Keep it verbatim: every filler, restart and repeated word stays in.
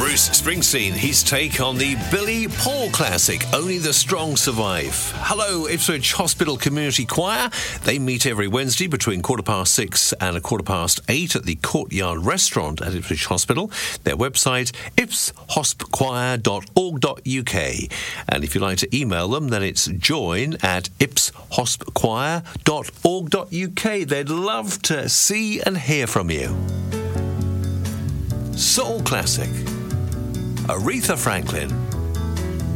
Bruce Springsteen, his take on the Billy Paul classic, Only the Strong Survive. Hello, Ipswich Hospital Community Choir. They meet every Wednesday between quarter past six and a quarter past eight at the Courtyard Restaurant at Ipswich Hospital. Their website, ips hosp choir dot org dot u k. And if you'd like to email them, then it's join at ips hosp choir dot org dot u k. They'd love to see and hear from you. Soul Classic, Aretha Franklin.